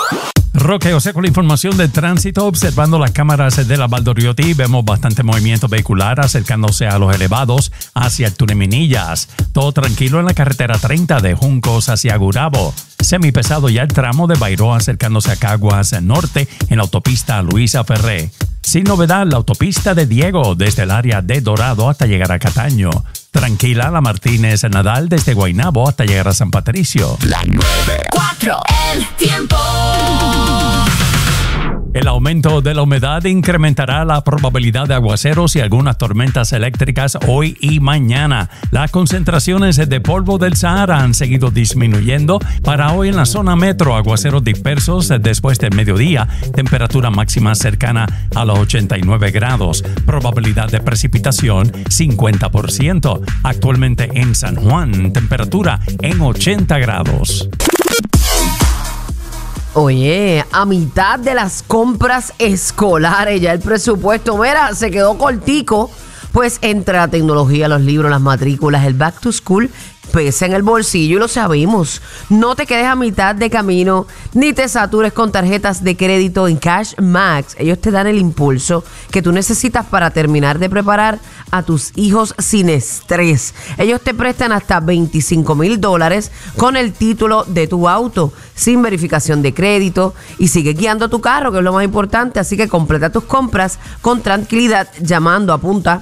Roque José con la información de tránsito. Observando las cámaras de la Valdoriotti, vemos bastante movimiento vehicular acercándose a los elevados hacia el túnel Minillas. Todo tranquilo en la carretera 30 de Juncos hacia Gurabo. Semipesado ya el tramo de Bairro acercándose a Caguas Norte en la autopista Luisa Ferré. Sin novedad, la autopista de Diego desde el área de Dorado hasta llegar a Cataño. Tranquila la Martínez Nadal desde Guaynabo hasta llegar a San Patricio. La 94, el tiempo. El aumento de la humedad incrementará la probabilidad de aguaceros y algunas tormentas eléctricas hoy y mañana. Las concentraciones de polvo del Sahara han seguido disminuyendo. Para hoy en la zona metro, aguaceros dispersos después del mediodía, temperatura máxima cercana a los 89 grados, probabilidad de precipitación 50%. Actualmente en San Juan, temperatura en 80 grados. Oye, a mitad de las compras escolares, ya el presupuesto, mira, se quedó cortico. Pues entre la tecnología, los libros, las matrículas, el back to school, pesa en el bolsillo y lo sabemos. No te quedes a mitad de camino, ni te satures con tarjetas de crédito en Cash Max. Ellos te dan el impulso que tú necesitas para terminar de preparar a tus hijos sin estrés. Ellos te prestan hasta $25,000 con el título de tu auto, sin verificación de crédito, y sigue guiando tu carro, que es lo más importante. Así que completa tus compras con tranquilidad llamando, apunta,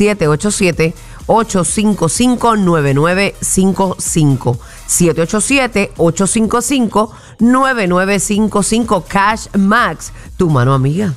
787-855-9955. 787-855-9955. Cash Max, tu mano amiga.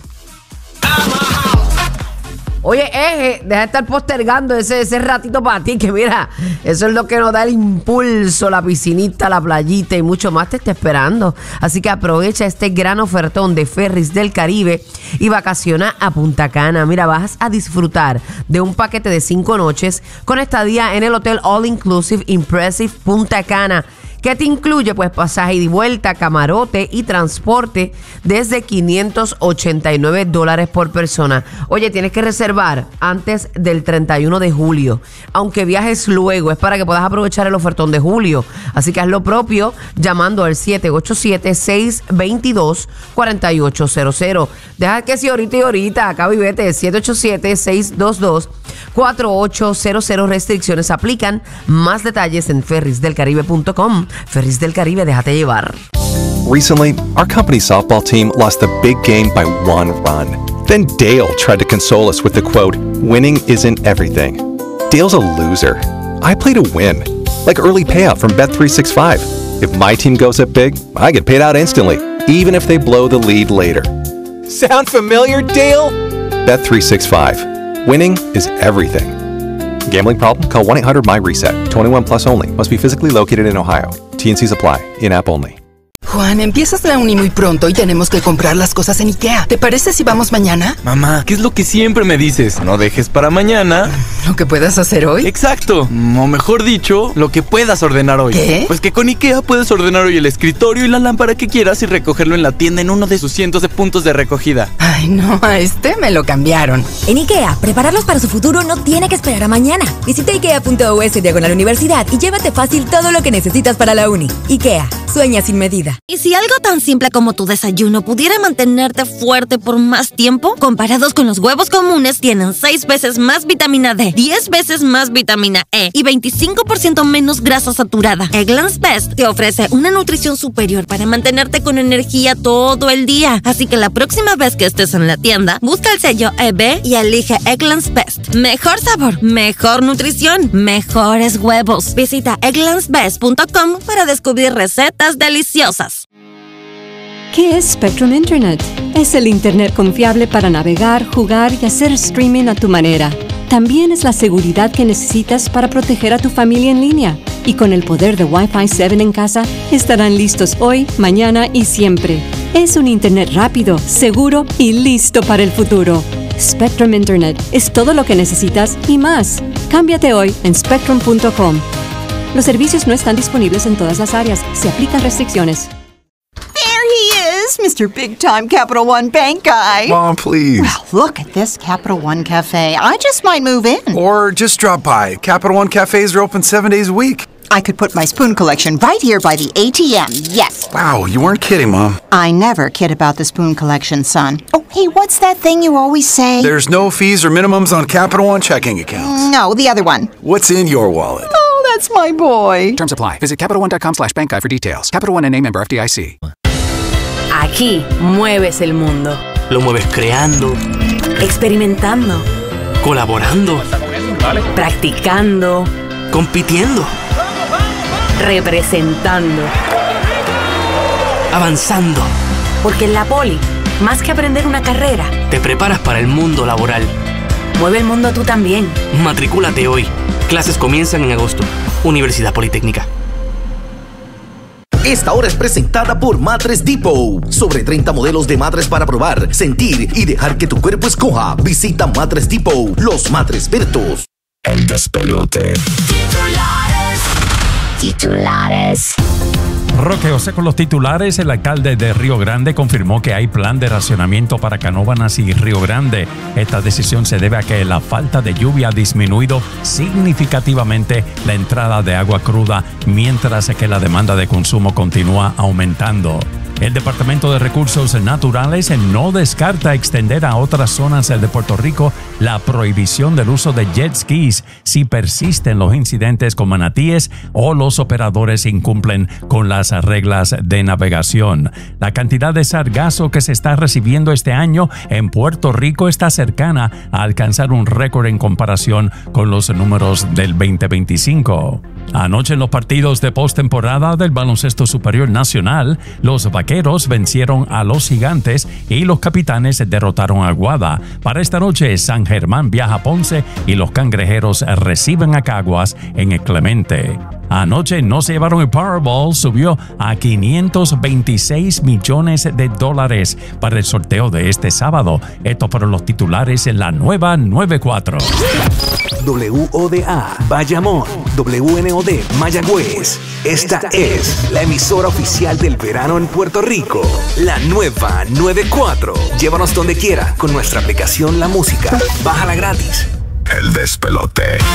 Oye, Eje, deja de estar postergando ese ratito para ti, que mira, eso es lo que nos da el impulso, la piscinita, la playita y mucho más te está esperando. Así que aprovecha este gran ofertón de Ferries del Caribe y vacaciona a Punta Cana. Mira, vas a disfrutar de un paquete de 5 noches con estadía en el Hotel All Inclusive Impressive Punta Cana, que te incluye pues pasaje y vuelta, camarote y transporte desde $589 por persona. Oye, tienes que reservar antes del 31 de julio. Aunque viajes luego, es para que puedas aprovechar el ofertón de julio. Así que haz lo propio llamando al 787-622-4800. Deja que si ahorita y ahorita, acá vivete, 787-622-4800. Restricciones aplican. Más detalles en ferrisdelcaribe.com. Ferris del Caribe, déjate llevar. Recently, our company's softball team lost the big game by 1 run. Then Dale tried to console us with the quote, "Winning isn't everything." Dale's a loser. I play to win. Like early payout from Bet365. If my team goes up big, I get paid out instantly, even if they blow the lead later. Sound familiar, Dale? Bet365. Winning is everything. Gambling problem? Call 1-800-MY-RESET. 21 plus only. Must be physically located in Ohio. T&Cs apply. In-app only. Juan, empiezas la uni muy pronto y tenemos que comprar las cosas en IKEA. ¿Te parece si vamos mañana? Mamá, ¿qué es lo que siempre me dices? No dejes para mañana ¿Lo que puedas hacer hoy? Exacto, o mejor dicho, lo que puedas ordenar hoy. ¿Qué? Pues que con IKEA puedes ordenar hoy el escritorio y la lámpara que quieras y recogerlo en la tienda en uno de sus cientos de puntos de recogida. Ay, no, a este me lo cambiaron. En IKEA, prepararlos para su futuro no tiene que esperar a mañana. Visita IKEA.us/universidad y llévate fácil todo lo que necesitas para la uni. IKEA, sueña sin medida. ¿Y si algo tan simple como tu desayuno pudiera mantenerte fuerte por más tiempo? Comparados con los huevos comunes, tienen 6 veces más vitamina D, 10 veces más vitamina E y 25% menos grasa saturada. Eggland's Best te ofrece una nutrición superior para mantenerte con energía todo el día. Así que la próxima vez que estés en la tienda, busca el sello EB y elige Eggland's Best. Mejor sabor, mejor nutrición, mejores huevos. Visita egglandsbest.com para descubrir recetas deliciosas. ¿Qué es Spectrum Internet? Es el Internet confiable para navegar, jugar y hacer streaming a tu manera. También es la seguridad que necesitas para proteger a tu familia en línea. Y con el poder de Wi-Fi 7 en casa, estarán listos hoy, mañana y siempre. Es un Internet rápido, seguro y listo para el futuro. Spectrum Internet es todo lo que necesitas y más. Cámbiate hoy en spectrum.com. Los servicios no están disponibles en todas las áreas. Se aplican restricciones. Mr. Big Time Capital One Bank guy. Mom, please. Well, look at this Capital One Cafe. I just might move in. Or just drop by. Capital One Cafes are open 7 days a week. I could put my spoon collection right here by the ATM. Yes. Wow, you weren't kidding, Mom. I never kid about the spoon collection, son. Oh, hey, what's that thing you always say? There's no fees or minimums on Capital One checking accounts. No, the other one. What's in your wallet? Oh, that's my boy. Terms apply. Visit CapitalOne.com/bankguide for details. Capital One, N.A. member FDIC. Aquí mueves el mundo. Lo mueves creando, experimentando, colaborando, practicando, compitiendo, representando, avanzando. Porque en la Poli, más que aprender una carrera, te preparas para el mundo laboral. Mueve el mundo tú también. Matricúlate hoy. Clases comienzan en agosto. Universidad Politécnica. Esta hora es presentada por Mattress Depot. Sobre 30 modelos de matres para probar, sentir y dejar que tu cuerpo escoja. Visita Mattress Depot, los matrespertos. El despelote. Titulares. Roque José con los titulares. El alcalde de Río Grande confirmó que hay plan de racionamiento para Canóvanas y Río Grande. Esta decisión se debe a que la falta de lluvia ha disminuido significativamente la entrada de agua cruda, mientras que la demanda de consumo continúa aumentando. El Departamento de Recursos Naturales no descarta extender a otras zonas de Puerto Rico la prohibición del uso de jet skis si persisten los incidentes con manatíes o los operadores incumplen con las reglas de navegación. La cantidad de sargazo que se está recibiendo este año en Puerto Rico está cercana a alcanzar un récord en comparación con los números del 2025. Anoche en los partidos de postemporada del Baloncesto Superior Nacional, los Vaqueros vencieron a los Gigantes y los Capitanes derrotaron a Aguada. Para esta noche, San Germán viaja a Ponce y los Cangrejeros reciben a Caguas en el Clemente. Anoche no se llevaron el Powerball, subió a $526 millones para el sorteo de este sábado. Esto fueron los titulares en la nueva 94. WODA Bayamón, WNOD Mayagüez. Esta es la emisora oficial del verano en Puerto Rico. La nueva 94. Llévanos donde quiera con nuestra aplicación La Música. Bájala gratis. El despelote.